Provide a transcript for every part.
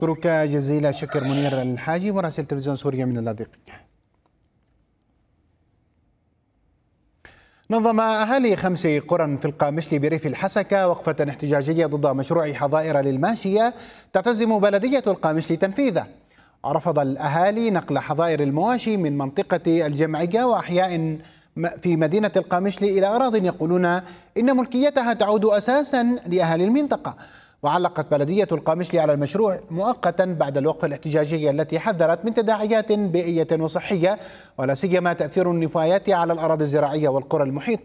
أشكرك جزيل الشكر منير الحاجي مراسل تلفزيون سوريا من اللاذقية. نظم أهالي 5 قرى في القامشلي بريف الحسكة وقفة احتجاجية ضد مشروع حظائر للماشية تعتزم بلدية القامشلي تنفيذه. رفض الأهالي نقل حظائر المواشي من منطقة الجمعية وأحياء في مدينة القامشلي إلى أراضٍ يقولون إن ملكيتها تعود أساسا لأهالي المنطقة. وعلقت بلدية القامشلي على المشروع مؤقتا بعد الوقفة الاحتجاجية التي حذرت من تداعيات بيئية وصحية ولا سيما تأثير النفايات على الأراضي الزراعية والقرى المحيطة.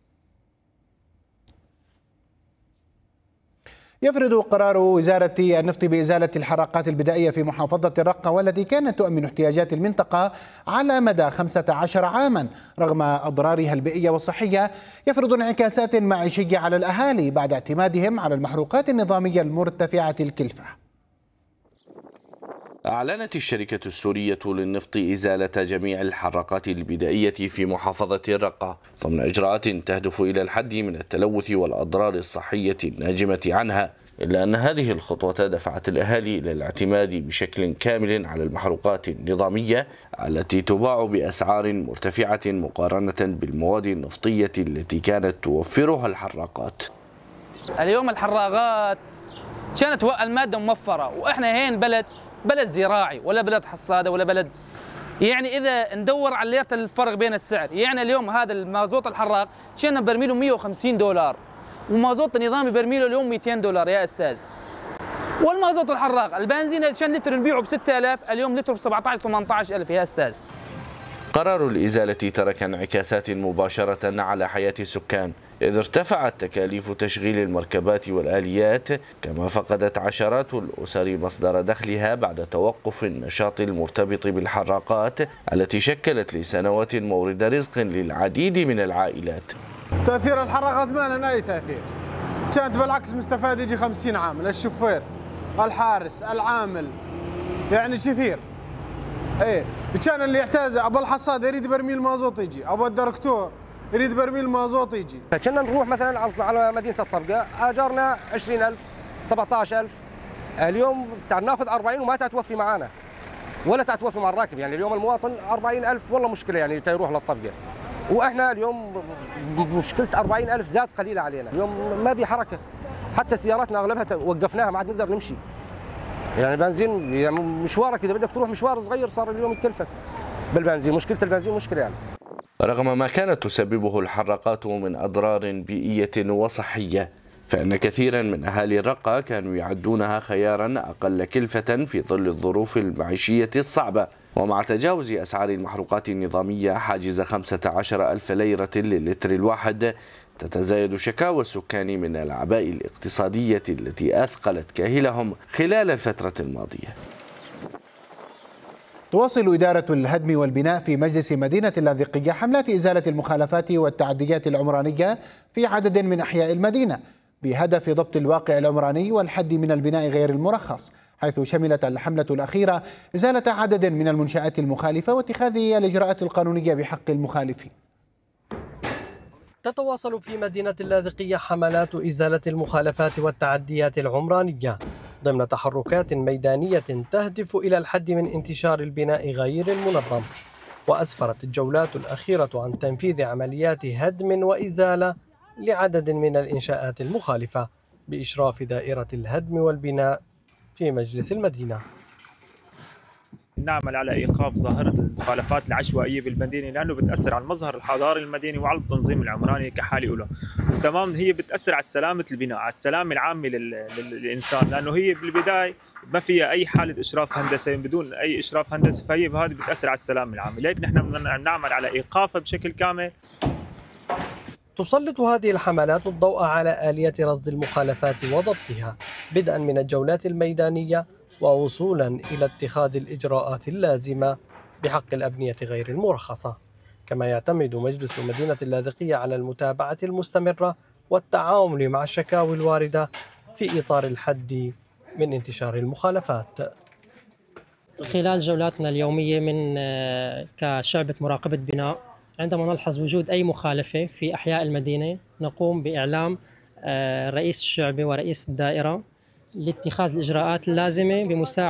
يفرض قرار وزارة النفط بإزالة الحراقات البدائية في محافظة الرقة والتي كانت تؤمن احتياجات المنطقة على مدى 15 عاما رغم أضرارها البيئية والصحية، يفرض انعكاسات معيشية على الأهالي بعد اعتمادهم على المحروقات النظامية المرتفعة الكلفة. أعلنت الشركة السورية للنفط إزالة جميع الحراقات البدائية في محافظة الرقة ضمن إجراءات تهدف إلى الحد من التلوث والأضرار الصحية الناجمة عنها، إلا أن هذه الخطوة دفعت الأهالي إلى الاعتماد بشكل كامل على المحروقات النظامية التي تباع بأسعار مرتفعة مقارنة بالمواد النفطية التي كانت توفرها الحراقات. اليوم الحراقات كانت المادة موفرة، وإحنا هين بلد زراعي ولا بلد حصادة ولا بلد، يعني إذا ندور على ليرة الفرق بين السعر، يعني اليوم هذا المازوت الحراق كان برميله 150 دولار ومازوت النظامي برميله اليوم 200 دولار يا أستاذ. والمازوت الحراق البنزين كان لتر نبيعه ب 6000 اليوم لتر ب 17 18000 يا أستاذ. قرار الإزالة ترك انعكاسات مباشرة على حياة السكان، إذ ارتفعت تكاليف تشغيل المركبات والآليات، كما فقدت عشرات الأسر مصدر دخلها بعد توقف النشاط المرتبط بالحراقات التي شكلت لسنوات مورد رزق للعديد من العائلات. تأثير الحراقات ما لنا أي تأثير، كانت بالعكس مستفاد يجي 50 عامل، الشوفير، الحارس، العامل، يعني كثير. ايه كان اللي يحتاج ابو الحصاد يريد برميل مازوت يجي، ابو الدكتور يريد برميل مازوت يجي. فكنا نروح مثلا على مدينه الطبقه اجرنا 20000 17000، اليوم ناخذ 40 وما تتوفي معانا ولا تتوفي مع الراكب، يعني اليوم المواطن 40000 والله مشكله يعني يروح للطبقه، واحنا اليوم مشكله 40000 زاد قليله علينا، اليوم ما في حركه، حتى سياراتنا اغلبها وقفناها ما عاد نقدر نمشي. يعني البنزين يعني مشوارك اذا بدك تروح مشوار صغير صار اليوم يكلفك بالبنزين، مشكله البنزين مشكله يعني. رغم ما كانت تسببه الحراقات من أضرار بيئية وصحية، فإن كثيرا من أهالي الرقة كانوا يعدونها خيارا أقل كلفة في ظل الظروف المعيشية الصعبة. ومع تجاوز أسعار المحروقات النظامية حاجز 15,000 ليرة للتر الواحد، تتزايد شكاوى السكان من الأعباء الاقتصادية التي أثقلت كاهلهم خلال الفترة الماضية. تواصل إدارة الهدم والبناء في مجلس مدينة اللاذقية حملات إزالة المخالفات والتعديات العمرانية في عدد من أحياء المدينة بهدف ضبط الواقع العمراني والحد من البناء غير المرخص، حيث شملت الحملة الأخيرة إزالة عدد من المنشآت المخالفة واتخاذ الإجراءات القانونية بحق المخالفين. تتواصل في مدينة اللاذقية حملات إزالة المخالفات والتعديات العمرانية ضمن تحركات ميدانية تهدف إلى الحد من انتشار البناء غير المنظم. وأسفرت الجولات الأخيرة عن تنفيذ عمليات هدم وإزالة لعدد من الإنشاءات المخالفة بإشراف دائرة الهدم والبناء في مجلس المدينة. نعمل على ايقاف ظاهره المخالفات العشوائيه بالمدينه، لانه بتاثر على المظهر الحضاري المدني وعلى التنظيم العمراني كحاله له. وتمام هي بتاثر على سلامه البناء، على السلامه العامه للانسان، لانه هي بالبدايه ما فيها اي حاله اشراف هندسي، بدون اي اشراف هندسي، فهي بهذه بتاثر على السلامه العامه، لذلك نحن بدنا نعمل على ايقافها بشكل كامل. تسلط هذه الحملات الضوء على آلية رصد المخالفات وضبطها بدءا من الجولات الميدانية ووصولا إلى اتخاذ الإجراءات اللازمة بحق الأبنية غير المرخصة. كما يعتمد مجلس مدينة اللاذقية على المتابعة المستمرة والتعامل مع الشكاوي الواردة في إطار الحد من انتشار المخالفات. خلال جولاتنا اليومية من كشعبة مراقبة بناء، عندما نلحظ وجود أي مخالفة في أحياء المدينة نقوم بإعلام رئيس الشعبة ورئيس الدائرة لاتخاذ الإجراءات اللازمة بمساعدة